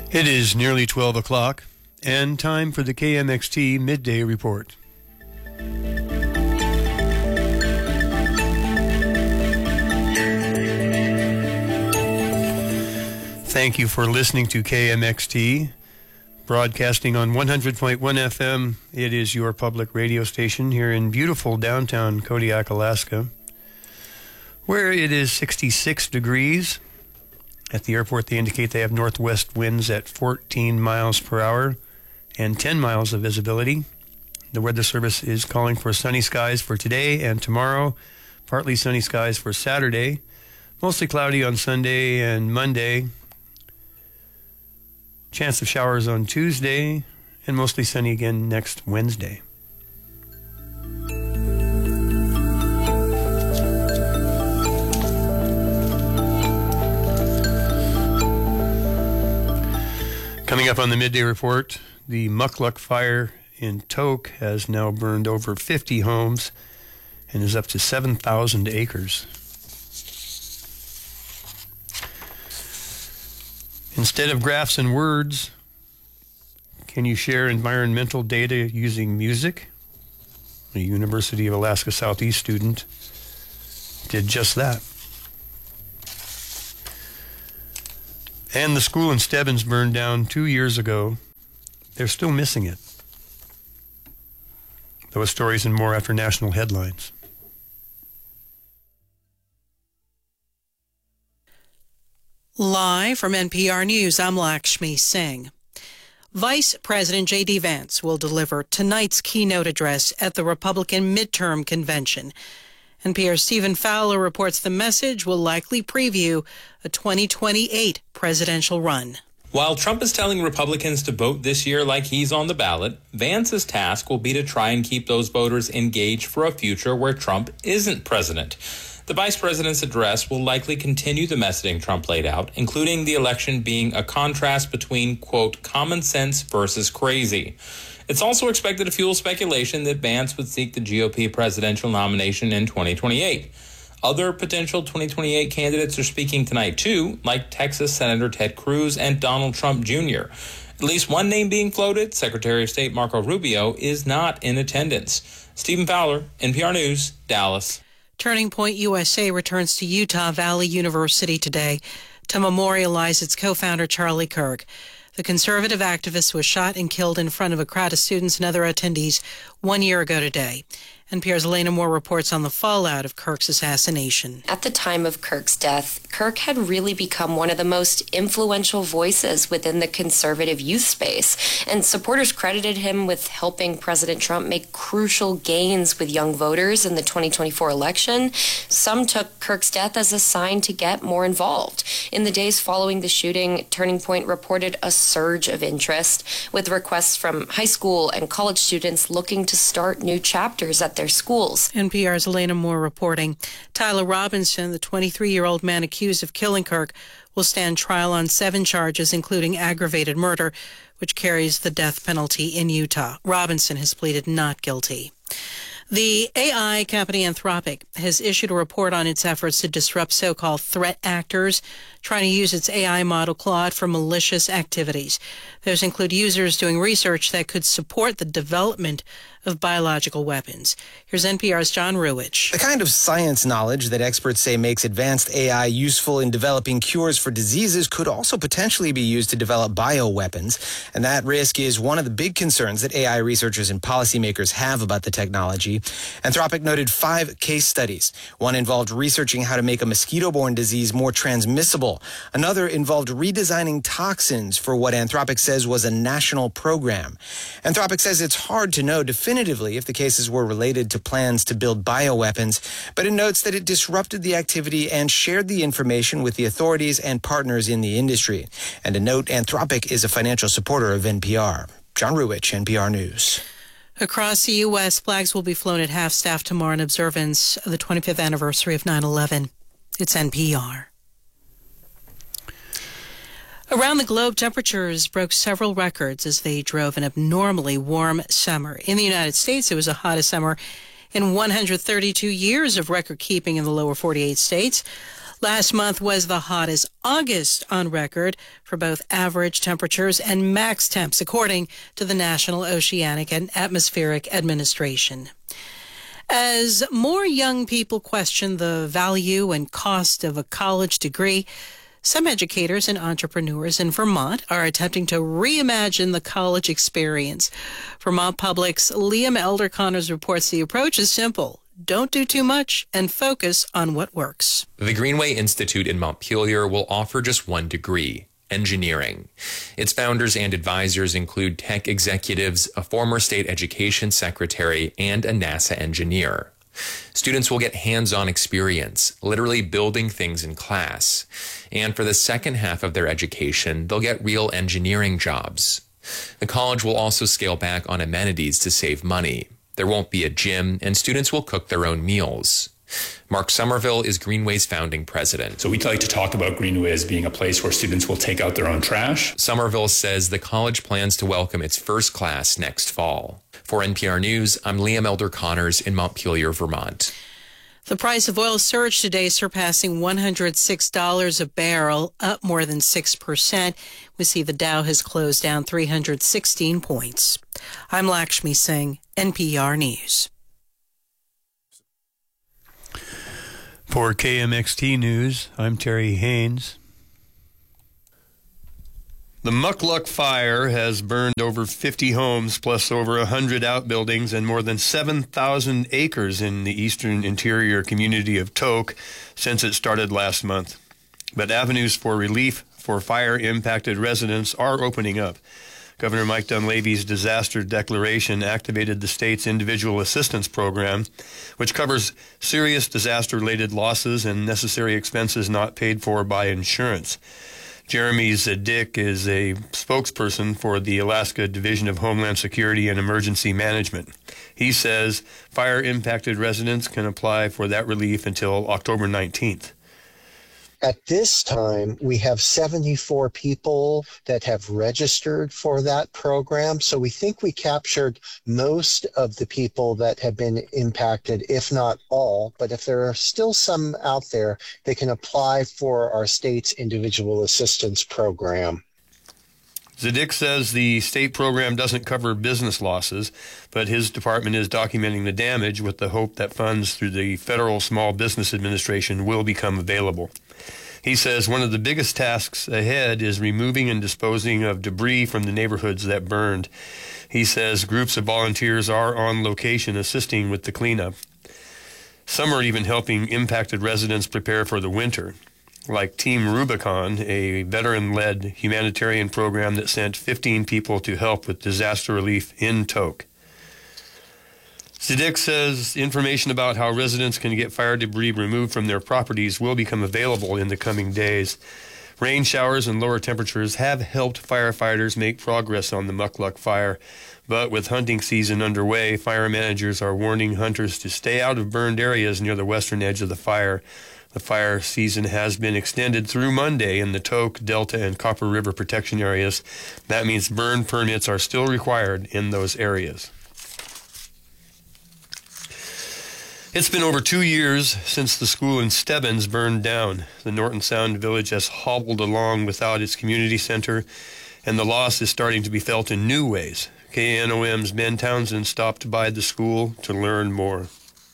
It is nearly 12 o'clock and time for the KMXT Midday Report. Thank you for listening to KMXT, broadcasting on 100.1 FM. It is your public radio station here in beautiful downtown Kodiak, Alaska, where it is 66 degrees. At the airport, they indicate they have northwest winds at 14 miles per hour and 10 miles of visibility. The Weather Service is calling for sunny skies for today and tomorrow, partly sunny skies for Saturday, mostly cloudy on Sunday and Monday, chance of showers on Tuesday, and mostly sunny again next Wednesday. Coming up on the Midday Report, the Mukluk fire in Tok has now burned over 50 homes and is up to 7,000 acres. Instead of graphs and words, can you share environmental data using music? A University of Alaska Southeast student did just that. And the school in Stebbins burned down 2 years ago. They're still missing it. Those stories and more after national headlines. Live from NPR News, I'm Lakshmi Singh. Vice President J.D. Vance will deliver tonight's keynote address at the Republican midterm convention. NPR's Stephen Fowler reports the message will likely preview a 2028 presidential run. While Trump is telling Republicans to vote this year like he's on the ballot, Vance's task will be to try and keep those voters engaged for a future where Trump isn't president. The vice president's address will likely continue the messaging Trump laid out, including the election being a contrast between, quote, common sense versus crazy. It's also expected to fuel speculation that Vance would seek the GOP presidential nomination in 2028. Other potential 2028 candidates are speaking tonight, too, like Texas Senator Ted Cruz and Donald Trump Jr. At least one name being floated, Secretary of State Marco Rubio, is not in attendance. Stephen Fowler, NPR News, Dallas. Turning Point USA returns to Utah Valley University today to memorialize its co-founder Charlie Kirk. The conservative activist was shot and killed in front of a crowd of students and other attendees 1 year ago today. NPR's Elena Moore reports on the fallout of Kirk's assassination. At the time of Kirk's death, Kirk had really become one of the most influential voices within the conservative youth space, and supporters credited him with helping President Trump make crucial gains with young voters in the 2024 election. Some took Kirk's death as a sign to get more involved. In the days following the shooting, Turning Point reported a surge of interest, with requests from high school and college students looking to start new chapters at their schools. NPR's Elena Moore reporting. Tyler Robinson, the 23-year-old man accused of killing Kirk, will stand trial on 7 charges, including aggravated murder, which carries the death penalty in Utah. Robinson has pleaded not guilty. The AI company Anthropic has issued a report on its efforts to disrupt so-called threat actors trying to use its AI model Claude for malicious activities. Those include users doing research that could support the development of biological weapons. Here's NPR's John Ruwitch. The kind of science knowledge that experts say makes advanced AI useful in developing cures for diseases could also potentially be used to develop bioweapons. And that risk is one of the big concerns that AI researchers and policymakers have about the technology. Anthropic noted 5 case studies. One involved researching how to make a mosquito-borne disease more transmissible. Another involved redesigning toxins for what Anthropic says was a national program. Anthropic says it's hard to know definitively if the cases were related to plans to build bioweapons, but it notes that it disrupted the activity and shared the information with the authorities and partners in the industry. And to note, Anthropic is a financial supporter of NPR. John Ruwitch, NPR News. Across the U.S., flags will be flown at half-staff tomorrow in observance of the 25th anniversary of 9/11. It's NPR. Around the globe, temperatures broke several records as they drove an abnormally warm summer. In the United States, it was the hottest summer in 132 years of record-keeping in the lower 48 states. Last month was the hottest August on record for both average temperatures and max temps, according to the National Oceanic and Atmospheric Administration. As more young people question the value and cost of a college degree, some educators and entrepreneurs in Vermont are attempting to reimagine the college experience. Vermont Public's Liam Elder-Connors reports the approach is simple. Don't do too much and focus on what works. The Greenway Institute in Montpelier will offer just one degree, engineering. Its founders and advisors include tech executives, a former state education secretary, and a NASA engineer. Students will get hands-on experience, literally building things in class. And for the second half of their education, they'll get real engineering jobs. The college will also scale back on amenities to save money. There won't be a gym, and students will cook their own meals. Mark Somerville is Greenway's founding president. So we like to talk about Greenway as being a place where students will take out their own trash. Somerville says the college plans to welcome its first class next fall. For NPR News, I'm Liam Elder-Connors in Montpelier, Vermont. The price of oil surged today, surpassing $106 a barrel, up more than 6%. We see the Dow has closed down 316 points. I'm Lakshmi Singh, NPR News. For KMXT News, I'm Terry Haynes. The Mukluk fire has burned over 50 homes, plus over 100 outbuildings and more than 7,000 acres in the eastern interior community of Tok since it started last month. But avenues for relief for fire-impacted residents are opening up. Governor Mike Dunleavy's disaster declaration activated the state's individual assistance program, which covers serious disaster-related losses and necessary expenses not paid for by insurance. Jeremy Zadik is a spokesperson for the Alaska Division of Homeland Security and Emergency Management. He says fire-impacted residents can apply for that relief until October 19th. At this time, we have 74 people that have registered for that program. So we think we captured most of the people that have been impacted, if not all. But if there are still some out there, they can apply for our state's individual assistance program. Zadik says the state program doesn't cover business losses, but his department is documenting the damage with the hope that funds through the Federal Small Business Administration will become available. He says one of the biggest tasks ahead is removing and disposing of debris from the neighborhoods that burned. He says groups of volunteers are on location assisting with the cleanup. Some are even helping impacted residents prepare for the winter, like Team Rubicon, a veteran-led humanitarian program that sent 15 people to help with disaster relief in Tok. Zadik says information about how residents can get fire debris removed from their properties will become available in the coming days. Rain showers and lower temperatures have helped firefighters make progress on the Mukluk fire, but with hunting season underway, fire managers are warning hunters to stay out of burned areas near the western edge of the fire. The fire season has been extended through Monday in the Tok, Delta, and Copper River protection areas. That means burn permits are still required in those areas. It's been over 2 years since the school in Stebbins burned down. The Norton Sound village has hobbled along without its community center, and the loss is starting to be felt in new ways. KNOM's Ben Townsend stopped by the school to learn more.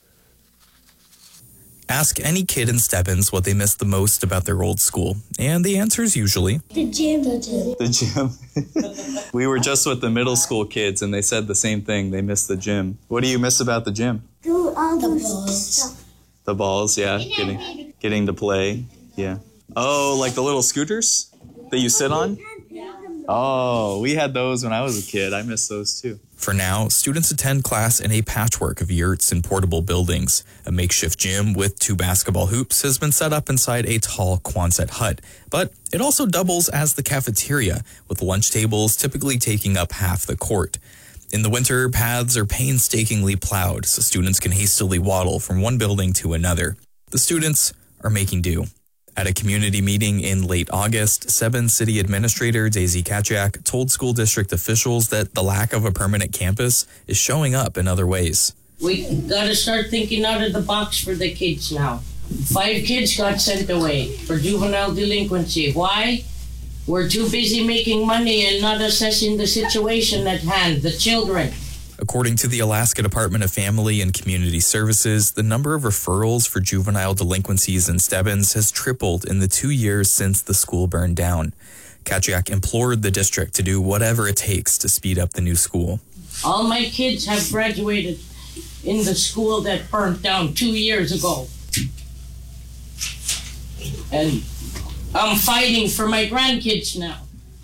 Ask any kid in Stebbins what they miss the most about their old school, and the answer is usually the gym. The gym. We were just with the middle school kids, and they said the same thing. They miss the gym. What do you miss about the gym? Do all the balls. The balls, yeah. Getting to play, yeah. Oh, like the little scooters that you sit on? Oh, we had those when I was a kid. I miss those too. For now, students attend class in a patchwork of yurts and portable buildings. A makeshift gym with 2 basketball hoops has been set up inside a tall Quonset hut, but it also doubles as the cafeteria, with lunch tables typically taking up half the court. In the winter, paths are painstakingly plowed so students can hastily waddle from one building to another. The students are making do. At a community meeting in late August, Stebbins City Administrator Daisy Kaciak told school district officials that the lack of a permanent campus is showing up in other ways. We got to start thinking out of the box for the kids now. 5 kids got sent away for juvenile delinquency. Why? We're too busy making money and not assessing the situation at hand, the children. According to the Alaska Department of Family and Community Services, the number of referrals for juvenile delinquencies in Stebbins has tripled in the 2 years since the school burned down. Kachiak implored the district to do whatever it takes to speed up the new school. All my kids have graduated in the school that burnt down 2 years ago. And I'm fighting for my grandkids now.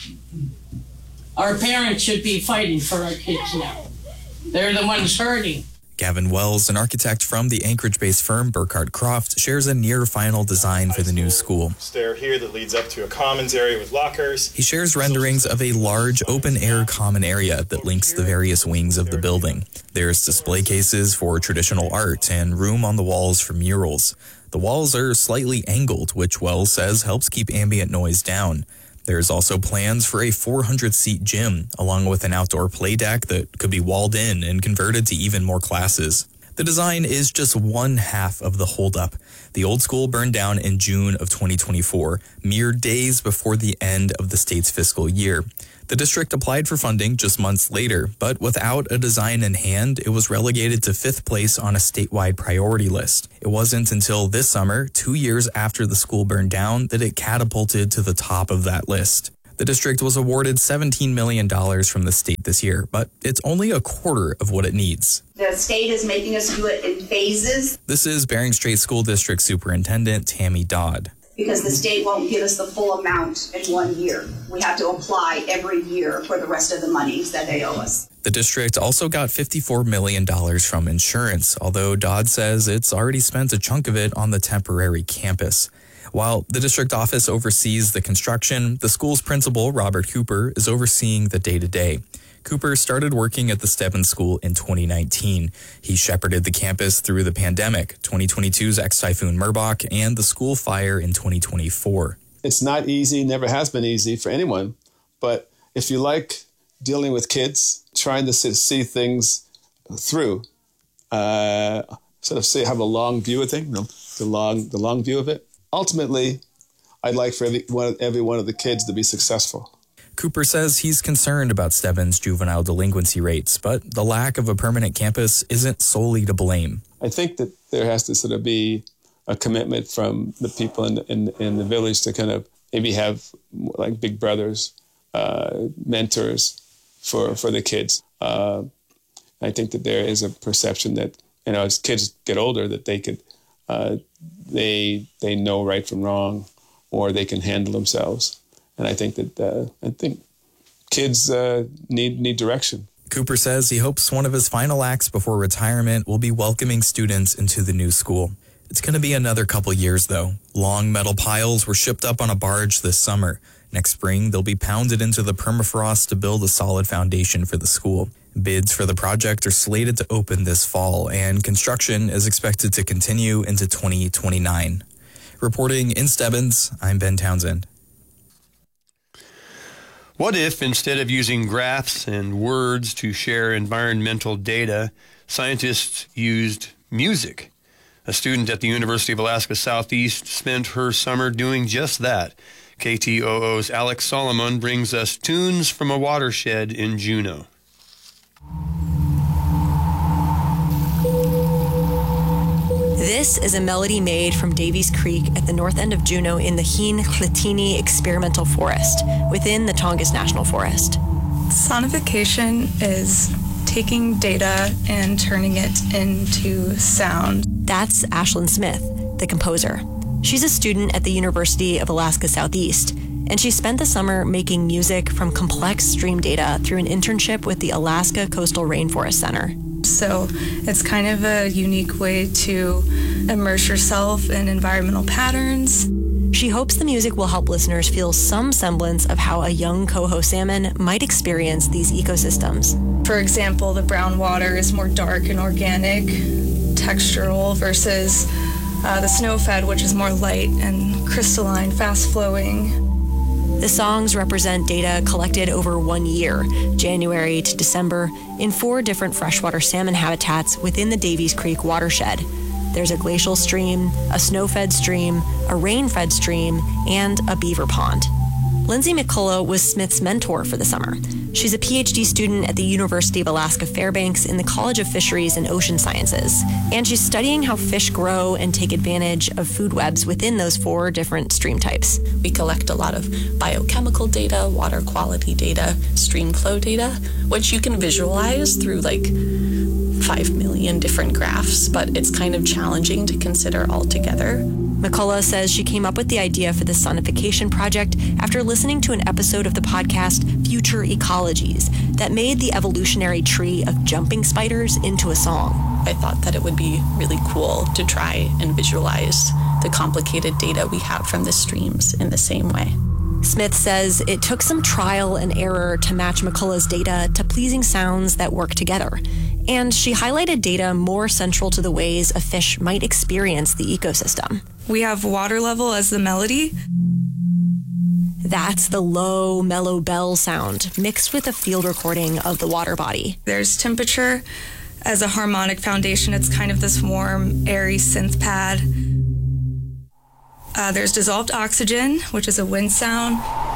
Our parents should be fighting for our kids now. They're the ones hurting. Gavin Wells, an architect from the Anchorage-based firm Burkhardt Croft, shares a near-final design for the new school. Stair here that leads up to a commons area with lockers. He shares renderings of a large open-air common area that links the various wings of the building. There's display cases for traditional art and room on the walls for murals. The walls are slightly angled, which Wells says helps keep ambient noise down. There's also plans for a 400-seat gym, along with an outdoor play deck that could be walled in and converted to even more classes. The design is just one half of the holdup. The old school burned down in June of 2024, mere days before the end of the state's fiscal year. The district applied for funding just months later, but without a design in hand, it was relegated to 5th place on a statewide priority list. It wasn't until this summer, 2 years after the school burned down, that it catapulted to the top of that list. The district was awarded $17 million from the state this year, but it's only a quarter of what it needs. The state is making us do it in phases. This is Bering Strait School District Superintendent Tammy Dodd. Because the state won't give us the full amount in 1 year. We have to apply every year for the rest of the monies that they owe us. The district also got $54 million from insurance, although Dodd says it's already spent a chunk of it on the temporary campus. While the district office oversees the construction, the school's principal, Robert Cooper, is overseeing the day-to-day. Cooper started working at the Stebbins School in 2019. He shepherded the campus through the pandemic, 2022's ex-typhoon Merbok, and the school fire in 2024. It's not easy, never has been easy for anyone. But if you like dealing with kids, trying to see things through, have a long view of things, the long view of it. Ultimately, I'd like for every one of the kids to be successful. Cooper says he's concerned about Stebbins' juvenile delinquency rates, but the lack of a permanent campus isn't solely to blame. I think that there has to sort of be a commitment from the people in the village to kind of maybe have like big brothers, mentors for the kids. I think that there is a perception that, as kids get older, that they could they know right from wrong, or they can handle themselves. And I think that kids need direction. Cooper says he hopes one of his final acts before retirement will be welcoming students into the new school. It's going to be another couple years, though. Long metal piles were shipped up on a barge this summer. Next spring, they'll be pounded into the permafrost to build a solid foundation for the school. Bids for the project are slated to open this fall, and construction is expected to continue into 2029. Reporting in Stebbins, I'm Ben Townsend. What if, instead of using graphs and words to share environmental data, scientists used music? A student at the University of Alaska Southeast spent her summer doing just that. KTOO's Alex Solomon brings us tunes from a watershed in Juneau. This is a melody made from Davies Creek at the north end of Juneau in the Heen-Klatini Experimental Forest within the Tongass National Forest. Sonification is taking data and turning it into sound. That's Ashlyn Smith, the composer. She's a student at the University of Alaska Southeast, and she spent the summer making music from complex stream data through an internship with the Alaska Coastal Rainforest Center. So it's kind of a unique way to immerse yourself in environmental patterns. She hopes the music will help listeners feel some semblance of how a young coho salmon might experience these ecosystems. For example, the brown water is more dark and organic, textural, versus the snow-fed, which is more light and crystalline, fast-flowing. The songs represent data collected over 1 year, January to December, in 4 different freshwater salmon habitats within the Davies Creek watershed. There's a glacial stream, a snow-fed stream, a rain-fed stream, and a beaver pond. Lindsay McCullough was Smith's mentor for the summer. She's a PhD student at the University of Alaska Fairbanks in the College of Fisheries and Ocean Sciences, and she's studying how fish grow and take advantage of food webs within those 4 different stream types. We collect a lot of biochemical data, water quality data, stream flow data, which you can visualize through 5 million different graphs, but it's kind of challenging to consider all together. McCullough says she came up with the idea for the sonification project after listening to an episode of the podcast Future Ecologies that made the evolutionary tree of jumping spiders into a song. I thought that it would be really cool to try and visualize the complicated data we have from the streams in the same way. Smith says it took some trial and error to match McCullough's data to pleasing sounds that work together. And she highlighted data more central to the ways a fish might experience the ecosystem. We have water level as the melody. That's the low, mellow bell sound mixed with a field recording of the water body. There's temperature as a harmonic foundation. It's kind of this warm, airy synth pad. There's dissolved oxygen, which is a wind sound.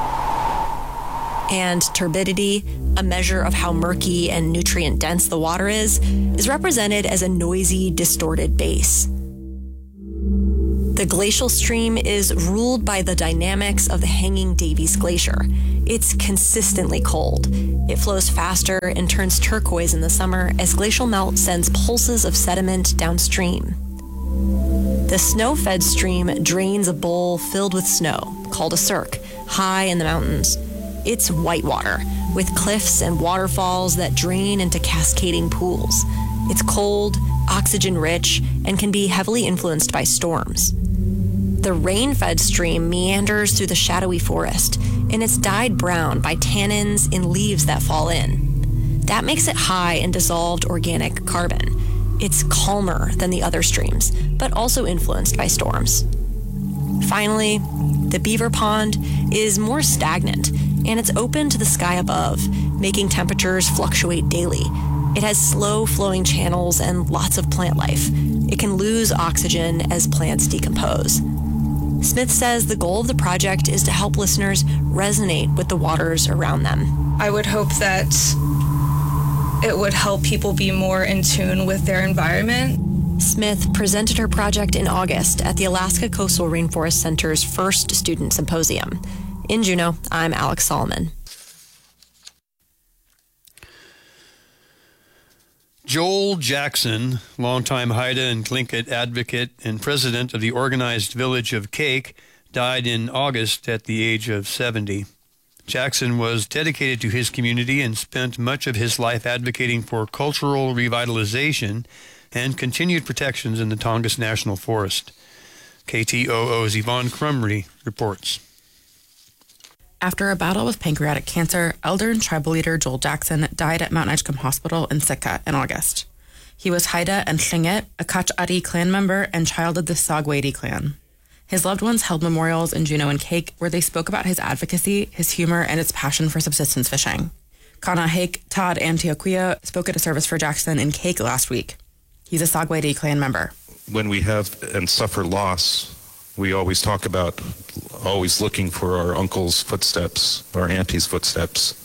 And turbidity, a measure of how murky and nutrient-dense the water is represented as a noisy, distorted bass. The glacial stream is ruled by the dynamics of the hanging Davies Glacier. It's consistently cold. It flows faster and turns turquoise in the summer as glacial melt sends pulses of sediment downstream. The snow-fed stream drains a bowl filled with snow, called a cirque, high in the mountains. It's whitewater, with cliffs and waterfalls that drain into cascading pools. It's cold, oxygen-rich, and can be heavily influenced by storms. The rain-fed stream meanders through the shadowy forest, and it's dyed brown by tannins in leaves that fall in. That makes it high in dissolved organic carbon. It's calmer than the other streams, but also influenced by storms. Finally, the beaver pond is more stagnant, and it's open to the sky above, making temperatures fluctuate daily. It has slow-flowing channels and lots of plant life. It can lose oxygen as plants decompose. Smith says the goal of the project is to help listeners resonate with the waters around them. I would hope that it would help people be more in tune with their environment. Smith presented her project in August at the Alaska Coastal Rainforest Center's first student symposium. In Juneau, I'm Alex Solomon. Joel Jackson, longtime Haida and Tlingit advocate and president of the organized village of Kake, died in August at the age of 70. Jackson was dedicated to his community and spent much of his life advocating for cultural revitalization and continued protections in the Tongass National Forest. KTOO's Yvonne Crumry reports. After a battle with pancreatic cancer, elder and tribal leader Joel Jackson died at Mount Edgecombe Hospital in Sitka in August. He was Haida and Tlingit, a Kach'ari clan member, and child of the Sagwadi clan. His loved ones held memorials in Juneau and Kake where they spoke about his advocacy, his humor, and his passion for subsistence fishing. Kana Hake Todd Antioquia spoke at a service for Jackson in Kake last week. He's a Sagwadi clan member. When we have and suffer loss, we always talk about always looking for our uncle's footsteps, our auntie's footsteps.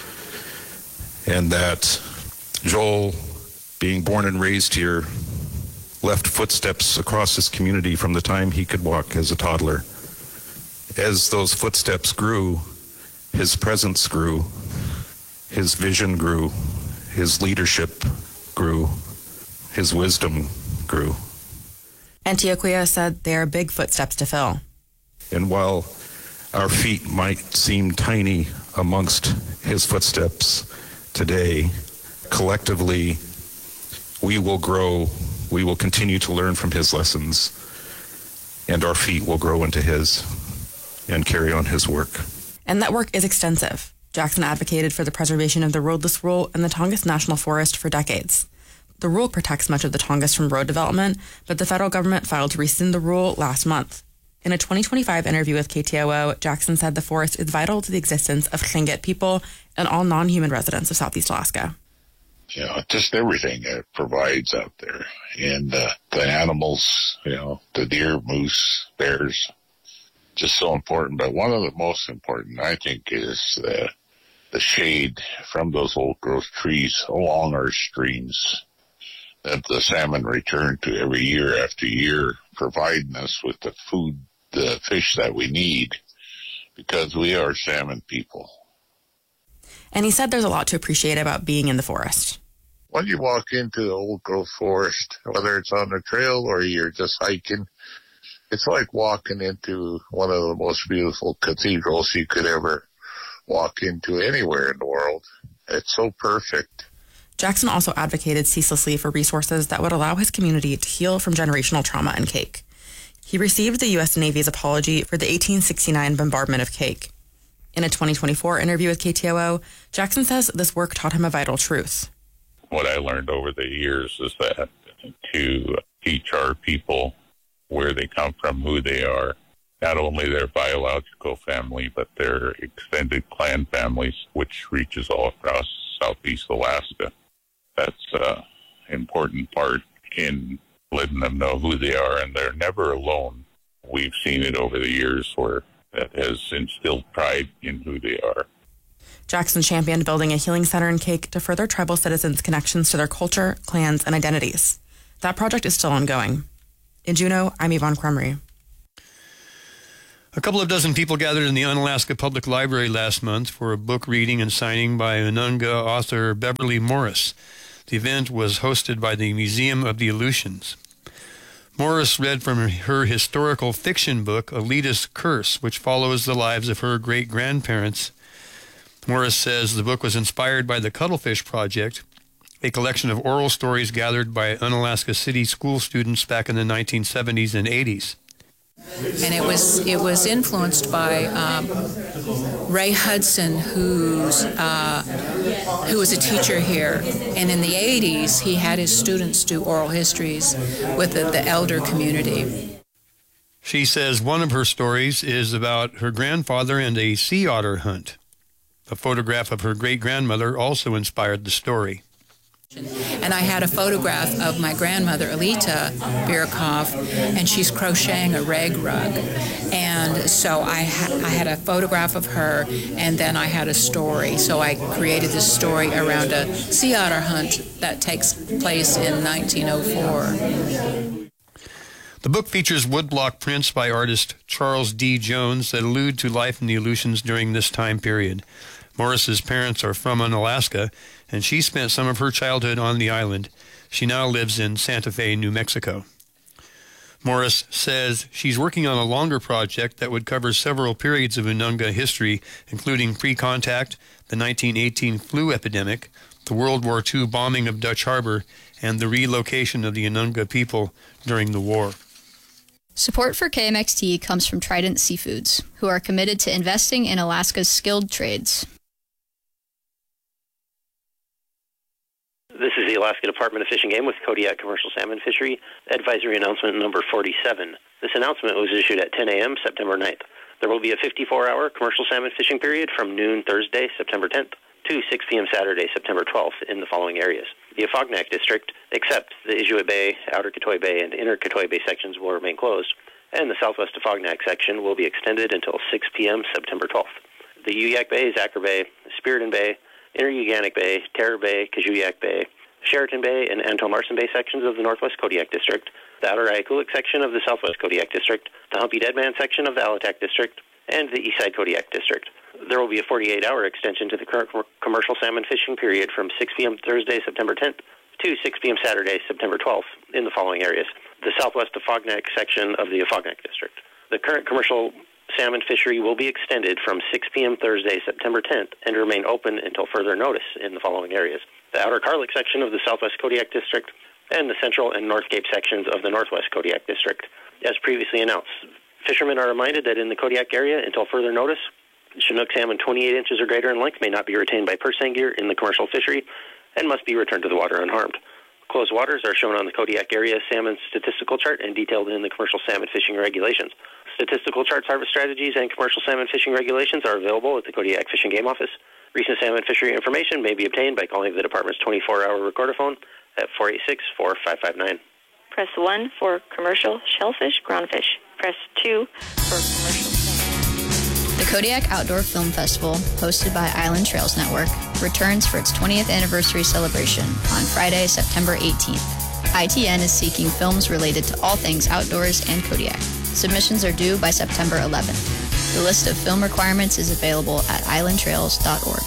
And that Joel, being born and raised here, left footsteps across his community from the time he could walk as a toddler. As those footsteps grew, his presence grew, his vision grew, his leadership grew, his wisdom grew. Antioquia said they are big footsteps to fill. And while our feet might seem tiny amongst his footsteps today, collectively we will grow. We will continue to learn from his lessons, and our feet will grow into his and carry on his work. And that work is extensive. Jackson advocated for the preservation of the roadless rule in the Tongass National Forest for decades. The rule protects much of the Tongass from road development, but the federal government filed to rescind the rule last month. In a 2025 interview with KTOO, Jackson said the forest is vital to the existence of Tlingit people and all non-human residents of Southeast Alaska. just everything it provides out there. And the animals, the deer, moose, bears, just so important. But one of the most important, I think, is the shade from those old growth trees along our streams that the salmon return to every year after year, providing us with the food, the fish that we need, because we are salmon people. And he said there's a lot to appreciate about being in the forest. When you walk into the old growth forest, whether it's on the trail or you're just hiking, it's like walking into one of the most beautiful cathedrals you could ever walk into anywhere in the world. It's so perfect. Jackson also advocated ceaselessly for resources that would allow his community to heal from generational trauma in Kake. He received the U.S. Navy's apology for the 1869 bombardment of Kake. In a 2024 interview with KTOO, Jackson says this work taught him a vital truth. What I learned over the years is that to teach our people where they come from, who they are, not only their biological family, but their extended clan families, which reaches all across southeast Alaska. That's an important part in letting them know who they are, and they're never alone. We've seen it over the years where that has instilled pride in who they are. Jackson championed building a healing center in Kake to further tribal citizens' connections to their culture, clans, and identities. That project is still ongoing. In Juneau, I'm Yvonne Crumry. A couple of dozen people gathered in the Unalaska Public Library last month for a book reading and signing by Ununga author Beverly Morris. The event was hosted by the Museum of the Aleutians. Morris read from her historical fiction book, Alita's Curse, which follows the lives of her great-grandparents. Morris says the book was inspired by the Cuttlefish Project, a collection of oral stories gathered by Unalaska City school students back in the 1970s and 80s. And it was influenced by Ray Hudson, who was a teacher here. And in the 80s, he had his students do oral histories with the elder community. She says one of her stories is about her grandfather and a sea otter hunt. A photograph of her great-grandmother also inspired the story. And I had a photograph of my grandmother, Alita Birkhoff, and she's crocheting a rag rug. And so I had a photograph of her, and then I had a story. So I created this story around a sea otter hunt that takes place in 1904. The book features woodblock prints by artist Charles D. Jones that allude to life in the Aleutians during this time period. Morris's parents are from Unalaska, and she spent some of her childhood on the island. She now lives in Santa Fe, New Mexico. Morris says she's working on a longer project that would cover several periods of Ununga history, including pre-contact, the 1918 flu epidemic, the World War II bombing of Dutch Harbor, and the relocation of the Ununga people during the war. Support for KMXT comes from Trident Seafoods, who are committed to investing in Alaska's skilled trades. This is the Alaska Department of Fish and Game with Kodiak Commercial Salmon Fishery Advisory Announcement number 47. This announcement was issued at 10 a.m. September 9th. There will be a 54-hour commercial salmon fishing period from noon Thursday, September 10th, to 6 p.m. Saturday, September 12th in the following areas. The Afognak District, except the Inuit Bay, Outer Katoy Bay, and Inner Katoy Bay sections will remain closed, and the Southwest Afognak section will be extended until 6 p.m. September 12th. The Uyak Bay, Zacher Bay, Spiriton Bay, Inner Uganic Bay, Terror Bay, Kajuyak Bay, Sheraton Bay, and Anton Larson Bay sections of the Northwest Kodiak District, the Outer Ayakulik section of the Southwest Kodiak District, the Humpy Dead Man section of the Alatak District, and the Eastside Kodiak District. There will be a 48-hour extension to the current commercial salmon fishing period from 6 p.m. Thursday, September 10th, to 6 p.m. Saturday, September 12th in the following areas. The Southwest Afognak section of the Afognak District. The current commercial salmon fishery will be extended from 6 p.m. Thursday, September 10th, and remain open until further notice in the following areas. The Outer Karlik section of the Southwest Kodiak District, and the Central and North Cape sections of the Northwest Kodiak District. As previously announced, fishermen are reminded that in the Kodiak area, until further notice, Chinook salmon 28 inches or greater in length may not be retained by purse seine gear in the commercial fishery and must be returned to the water unharmed. Closed waters are shown on the Kodiak area salmon statistical chart and detailed in the commercial salmon fishing regulations. Statistical charts, harvest strategies, and commercial salmon fishing regulations are available at the Kodiak Fish and Game Office Recent salmon fishery information may be obtained by calling the department's 24-hour recorder phone at 486-4559. Press 1 for commercial shellfish, groundfish. Press 2 for commercial salmon. The Kodiak Outdoor Film Festival, hosted by Island Trails Network, returns for its 20th anniversary celebration on Friday, September 18th. ITN is seeking films related to all things outdoors and Kodiak. Submissions are due by September 11th. The list of film requirements is available at islandtrails.org.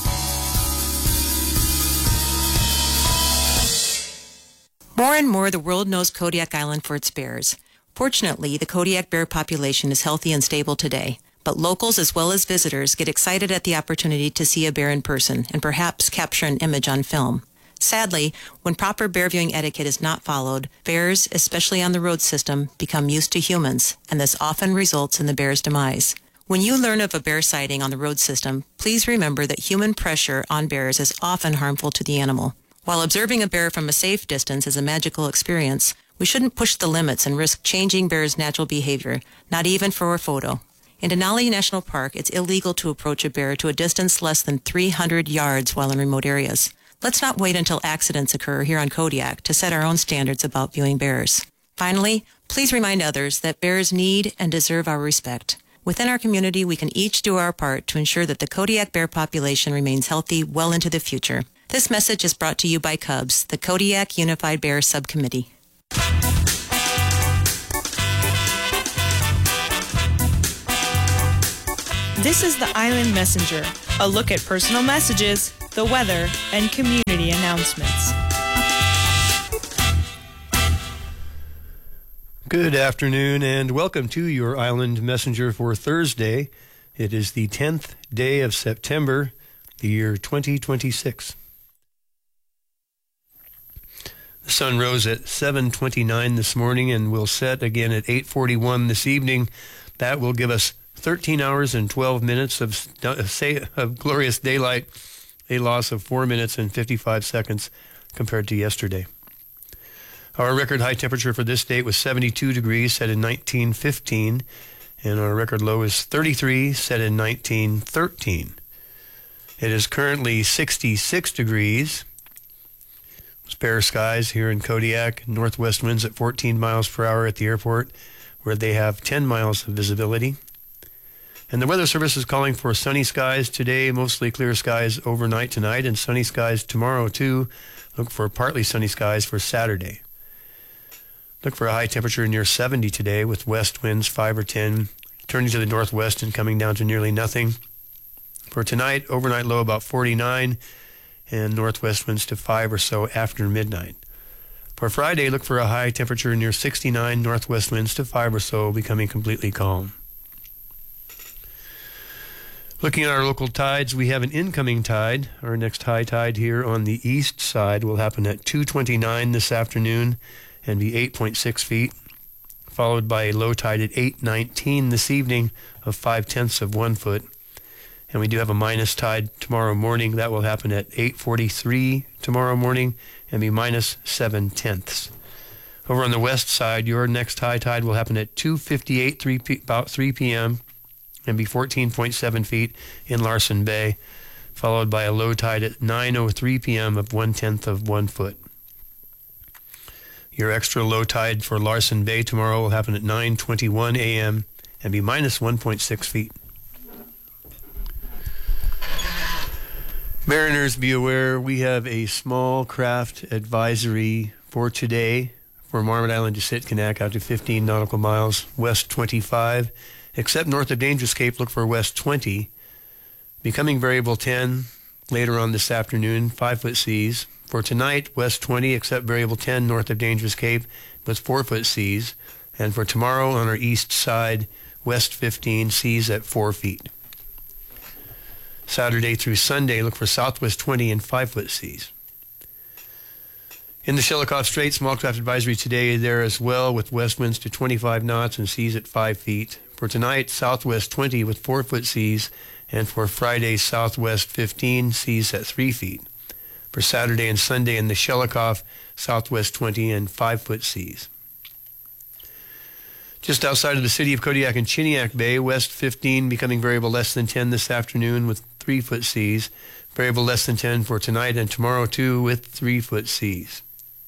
More and more, the world knows Kodiak Island for its bears. Fortunately, the Kodiak bear population is healthy and stable today, but locals as well as visitors get excited at the opportunity to see a bear in person and perhaps capture an image on film. Sadly, when proper bear viewing etiquette is not followed, bears, especially on the road system, become used to humans, and this often results in the bear's demise. When you learn of a bear sighting on the road system, please remember that human pressure on bears is often harmful to the animal. While observing a bear from a safe distance is a magical experience, we shouldn't push the limits and risk changing bears' natural behavior, not even for a photo. In Denali National Park, it's illegal to approach a bear to a distance less than 300 yards while in remote areas. Let's not wait until accidents occur here on Kodiak to set our own standards about viewing bears. Finally, please remind others that bears need and deserve our respect. Within our community, we can each do our part to ensure that the Kodiak bear population remains healthy well into the future. This message is brought to you by Cubs, the Kodiak Unified Bear Subcommittee. This is the Island Messenger, a look at personal messages, the weather, and community announcements. Good afternoon and welcome to your Island Messenger for Thursday. It is the 10th day of September, the year 2026. The sun rose at 7:29 this morning and will set again at 8:41 this evening. That will give us 13 hours and 12 minutes of glorious daylight, a loss of 4 minutes and 55 seconds compared to yesterday. Our record high temperature for this date was 72 degrees, set in 1915, and our record low is 33, set in 1913. It is currently 66 degrees. Spare skies here in Kodiak, northwest winds at 14 miles per hour at the airport, where they have 10 miles of visibility. And the Weather Service is calling for sunny skies today, mostly clear skies overnight tonight, and sunny skies tomorrow too. Look for partly sunny skies for Saturday. Look for a high temperature near 70 today with west winds 5 or 10, turning to the northwest and coming down to nearly nothing. For tonight, overnight low about 49, and northwest winds to 5 or so after midnight. For Friday, look for a high temperature near 69, northwest winds to 5 or so, becoming completely calm. Looking at our local tides, we have an incoming tide. Our next high tide here on the east side will happen at 2:29 this afternoon and be 8.6 feet, followed by a low tide at 8:19 this evening of 5/10 of 1 foot. And we do have a minus tide tomorrow morning. That will happen at 8:43 tomorrow morning and be minus 7/10. Over on the west side, your next high tide will happen at 2:58 about 3 p.m. and be 14.7 feet in Larsen Bay, followed by a low tide at 9:03 p.m. of 1/10 of 1 foot. Your extra low tide for Larsen Bay tomorrow will happen at 9:21 a.m. and be minus 1.6 feet. Mariners, be aware, we have a small craft advisory for today for Marmot Island to Sitkinak out to 15 nautical miles, west 25. Except north of Dangerous Cape, look for west 20. Becoming variable 10 later on this afternoon, 5-foot seas. For tonight, west 20, except variable 10 north of Dangerous Cape with 4-foot seas. And for tomorrow on our east side, west 15, seas at 4 feet. Saturday through Sunday, look for southwest 20 and 5-foot seas. In the Shelikof Strait, small craft advisory today there as well, with west winds to 25 knots and seas at 5 feet. For tonight, southwest 20 with 4-foot seas, and for Friday, southwest 15, seas at 3 feet. For Saturday and Sunday in the Shelikof, southwest 20 and 5-foot seas. Just outside of the city of Kodiak and Chiniak Bay, west 15 becoming variable less than 10 this afternoon with 3-foot seas. Variable less than 10 for tonight and tomorrow too with 3-foot seas.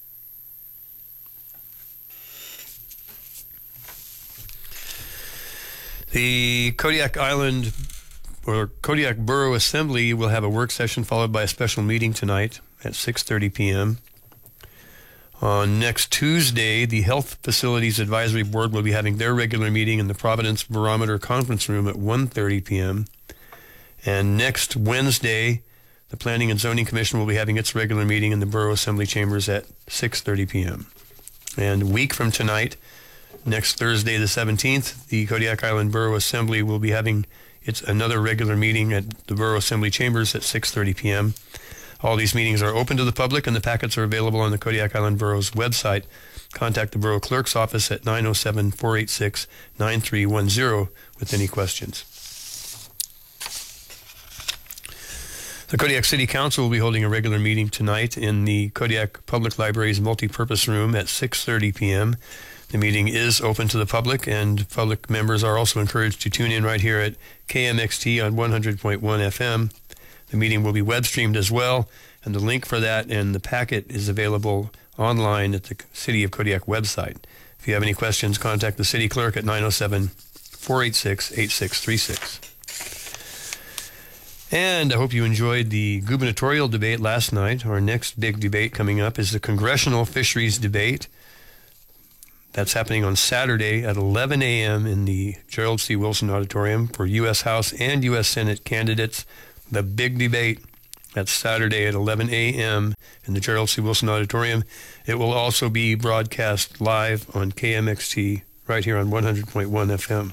The Kodiak Island or Kodiak Borough Assembly will have a work session followed by a special meeting tonight at 6:30 p.m. On next Tuesday, the Health Facilities Advisory Board will be having their regular meeting in the Providence Barometer Conference Room at 1:30 p.m. And next Wednesday, the Planning and Zoning Commission will be having its regular meeting in the Borough Assembly Chambers at 6:30 p.m. And a week from tonight, next Thursday the 17th, the Kodiak Island Borough Assembly will be having its another regular meeting at the Borough Assembly Chambers at 6:30 p.m. All these meetings are open to the public, and the packets are available on the Kodiak Island Borough's website. Contact the Borough Clerk's office at 907-486-9310 with any questions. The Kodiak City Council will be holding a regular meeting tonight in the Kodiak Public Library's multipurpose room at 6:30 p.m. The meeting is open to the public, and public members are also encouraged to tune in right here at KMXT on 100.1 FM. The meeting will be web streamed as well, and the link for that and the packet is available online at the City of Kodiak website. If you have any questions, contact the city clerk at 907-486-8636. And I hope you enjoyed the gubernatorial debate last night. Our next big debate coming up is the Congressional Fisheries Debate. That's happening on Saturday at 11 a.m. in the Gerald C. Wilson Auditorium for U.S. House and U.S. Senate candidates. The big debate, that's Saturday at 11 a.m. in the Gerald C. Wilson Auditorium. It will also be broadcast live on KMXT right here on 100.1 FM.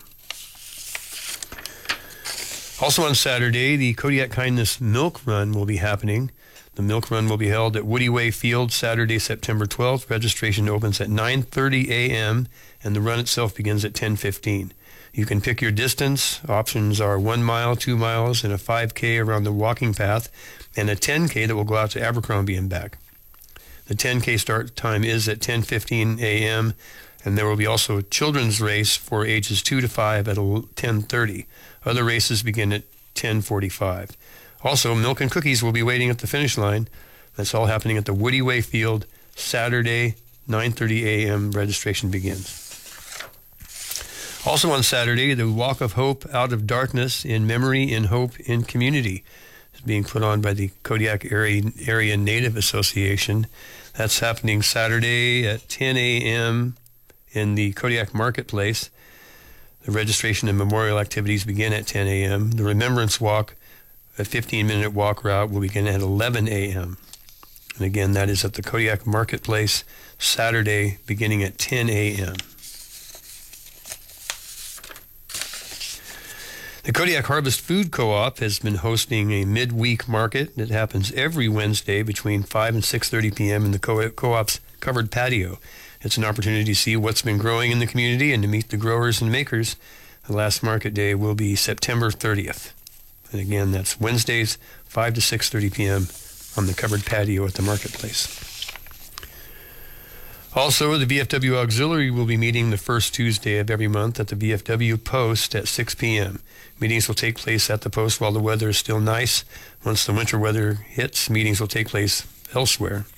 Also on Saturday, the Kodiak Kindness Milk Run will be happening. The milk run will be held at Woody Way Field Saturday, September 12th. Registration opens at 9:30 a.m. and the run itself begins at 10:15. You can pick your distance. Options are 1 mile, 2 miles, and a 5K around the walking path, and a 10K that will go out to Abercrombie and back. The 10K start time is at 10:15 a.m., and there will be also a children's race for ages 2 to 5 at 10:30. Other races begin at 10:45. Also, milk and cookies will be waiting at the finish line. That's all happening at the Woody Way Field, Saturday, 9:30 a.m. Registration begins. Also on Saturday, the Walk of Hope Out of Darkness in Memory, in Hope, in Community is being put on by the Kodiak Area Native Association. That's happening Saturday at 10 a.m. in the Kodiak Marketplace. The registration and memorial activities begin at 10 a.m. The Remembrance Walk, a 15-minute walk route, will begin at 11 a.m. And again, that is at the Kodiak Marketplace, Saturday, beginning at 10 a.m. The Kodiak Harvest Food Co-op has been hosting a midweek market that happens every Wednesday between 5 and 6:30 p.m. in the Co-op's covered patio. It's an opportunity to see what's been growing in the community and to meet the growers and makers. The last market day will be September 30th. And again, that's Wednesdays, 5 to 6:30 p.m. on the covered patio at the marketplace. Also, the VFW Auxiliary will be meeting the first Tuesday of every month at the VFW Post at 6 p.m. Meetings will take place at the Post while the weather is still nice. Once the winter weather hits, meetings will take place elsewhere.